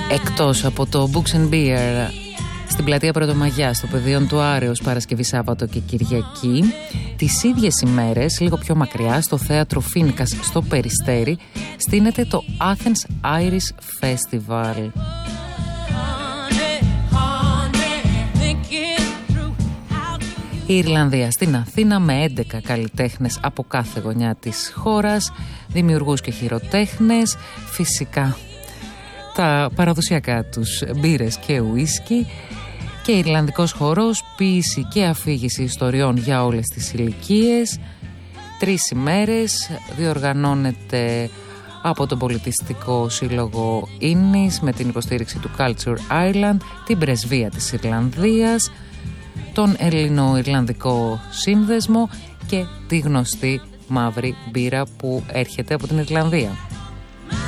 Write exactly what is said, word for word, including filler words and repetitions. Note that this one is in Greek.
Εκτός από το Books and Beer στην πλατεία Πρωτομαγιά, στο πεδίο του Άρεως, Παρασκευή, Σάββατο και Κυριακή, τις ίδιες ημέρες, λίγο πιο μακριά, στο θέατρο Φίνικας στο Περιστέρι, στείνεται το Athens Irish Festival. Η Ιρλανδία στην Αθήνα, με έντεκα καλλιτέχνες από κάθε γωνιά της χώρας, δημιουργούς και χειροτέχνες, φυσικά τα παραδοσιακά τους μπύρες και ουίσκι, και Ιρλανδικός χορός, ποίηση και αφήγηση ιστοριών για όλες τις ηλικίες. Τρεις ημέρες, διοργανώνεται από τον Πολιτιστικό Σύλλογο Ίννης με την υποστήριξη του Culture Ireland, την Πρεσβεία της Ιρλανδίας, τον Ελληνο-Ιρλανδικό Σύνδεσμο και τη γνωστή μαύρη μπύρα που έρχεται από την Ιρλανδία.